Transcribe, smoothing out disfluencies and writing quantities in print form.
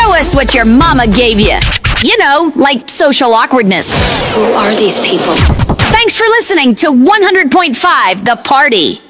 Show us what your mama gave you. You know, like social awkwardness. Who are these people? Thanks for listening to 100.5 The Party.